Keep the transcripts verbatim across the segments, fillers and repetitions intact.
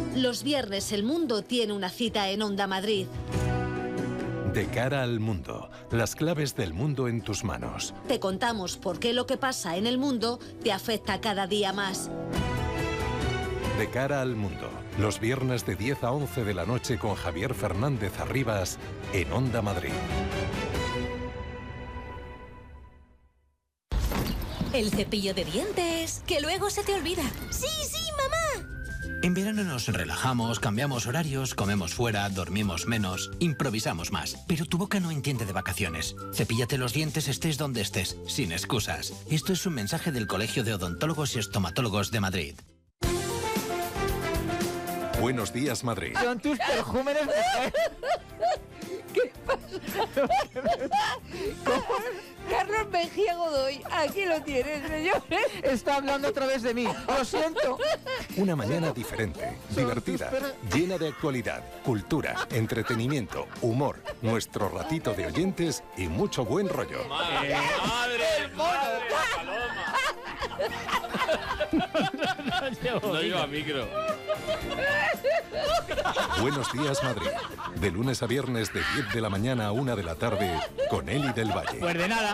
Los viernes el mundo tiene una cita en Onda Madrid. De cara al mundo, las claves del mundo en tus manos. Te contamos por qué lo que pasa en el mundo te afecta cada día más. De cara al mundo, los viernes de diez a once de la noche con Javier Fernández Arribas en Onda Madrid. El cepillo de dientes, que luego se te olvida. ¡Sí, sí, mamá! En verano nos relajamos, cambiamos horarios, comemos fuera, dormimos menos, improvisamos más. Pero tu boca no entiende de vacaciones. Cepíllate los dientes estés donde estés, sin excusas. Esto es un mensaje del Colegio de Odontólogos y Estomatólogos de Madrid. Buenos días, Madrid. Son tus perjúmenes de... ¿Qué pasa? Carlos Mejía Godoy, aquí lo tienes, señores. Está hablando a través de mí, lo siento. Una mañana diferente, divertida, llena de actualidad, cultura, entretenimiento, humor, nuestro ratito de oyentes y mucho buen rollo. ¡Madre! ¡Madre! ¡Madre! ¡Paloma! No lleva micro. Buenos días, Madrid. De lunes a viernes de diez de la mañana a una de la tarde con Eli del Valle. Pues de nada.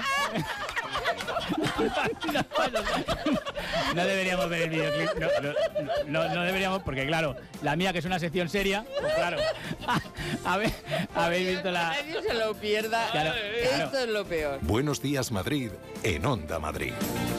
No deberíamos ver el videoclip. No, no, no, no deberíamos, porque claro, la mía, que es una sección seria, pues claro. A ver, habéis visto la... Que nadie se lo pierda. Claro, claro. Esto es lo peor. Buenos días, Madrid en Onda Madrid.